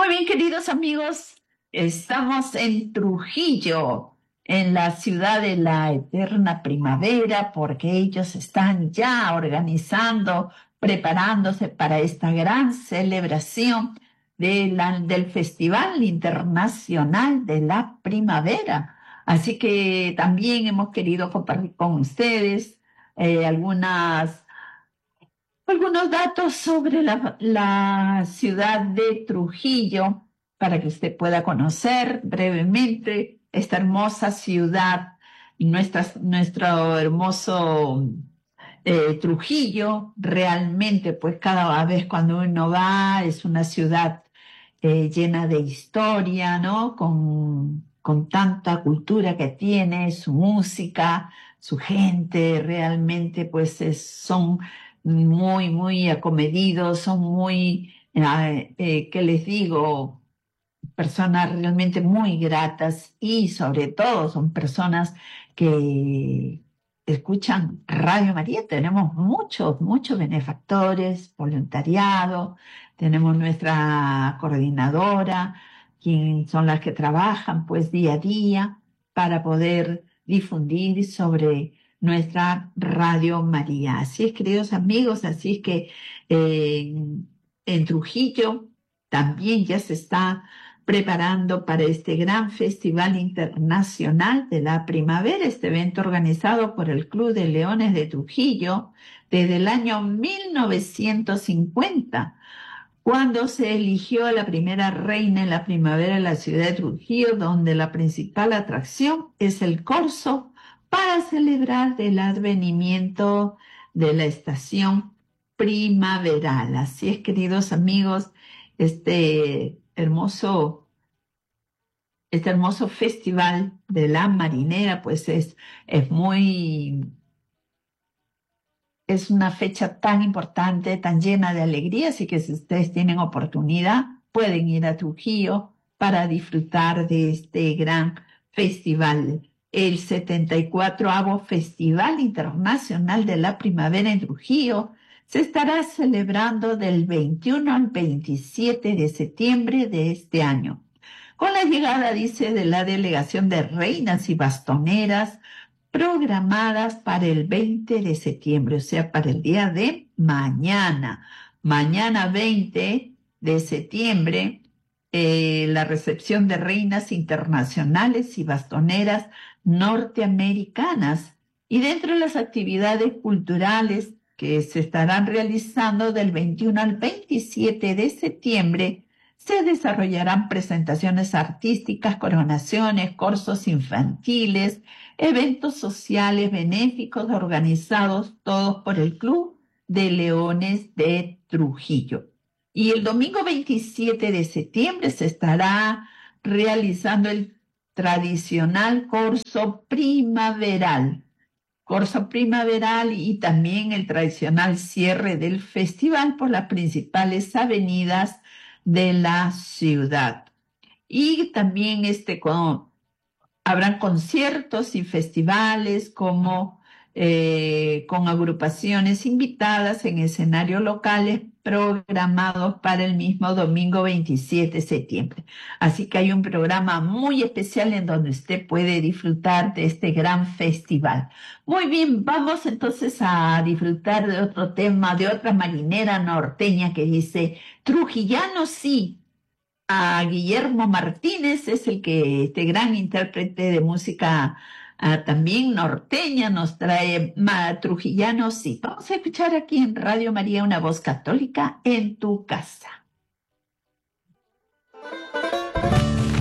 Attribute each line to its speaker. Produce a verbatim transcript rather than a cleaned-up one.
Speaker 1: Muy bien, queridos amigos, estamos en Trujillo, en la ciudad de la eterna primavera, porque ellos están ya organizando, preparándose para esta gran celebración de la- del Festival Internacional de la Primavera. Así que también hemos querido compartir con ustedes eh, algunas algunos datos sobre la, la ciudad de Trujillo para que usted pueda conocer brevemente esta hermosa ciudad, nuestra, nuestro hermoso eh, Trujillo. Realmente, pues cada vez cuando uno va es una ciudad eh, llena de historia, ¿no? Con, con tanta cultura que tiene, su música, su gente, realmente pues es- son muy, muy acomedidos, son muy, eh, eh, ¿qué les digo? Personas realmente muy gratas y sobre todo son personas que escuchan Radio María. Tenemos muchos, muchos benefactores, voluntariado, tenemos nuestra coordinadora, quien son las que trabajan pues día a día para poder difundir sobre nuestra Radio María. Así es, queridos amigos, así es que eh, en Trujillo también ya se está preparando para este gran Festival Internacional de la Primavera, este evento organizado por el Club de Leones de Trujillo desde el año mil novecientos cincuenta, cuando se eligió a la primera reina en la primavera de la ciudad de Trujillo, donde la principal atracción es el corso para celebrar el advenimiento de la estación primaveral. Así es, queridos amigos, este hermoso este hermoso festival de la marinera, pues es, es muy, es una fecha tan importante, tan llena de alegría, así que si ustedes tienen oportunidad, pueden ir a Trujillo para disfrutar de este gran festival. El setenta y cuatro Festival Internacional de la Primavera en Trujillo se estará celebrando del veintiuno al veintisiete de septiembre de este año, con la llegada, dice, de la delegación de reinas y bastoneras programadas para el veinte de septiembre, o sea, para el día de mañana. Mañana veinte de septiembre, eh, la recepción de reinas internacionales y bastoneras norteamericanas. Y dentro de las actividades culturales que se estarán realizando del veintiuno al veintisiete de septiembre, se desarrollarán presentaciones artísticas, coronaciones, cursos infantiles, eventos sociales benéficos organizados todos por el Club de Leones de Trujillo. Y el domingo veintisiete de septiembre se estará realizando el tradicional corso primaveral, corso primaveral y también el tradicional cierre del festival por las principales avenidas de la ciudad. Y también este, con, habrán conciertos y festivales como eh, con agrupaciones invitadas en escenarios locales programados para el mismo domingo veintisiete de septiembre. Así que hay un programa muy especial en donde usted puede disfrutar de este gran festival. Muy bien, vamos entonces a disfrutar de otro tema, de otra marinera norteña que dice: Trujillano sí. A Guillermo Martínez es el que, este gran intérprete de música ah, también norteña, nos trae ma, Trujillano sí. Vamos a escuchar aquí en Radio María una voz católica en tu casa.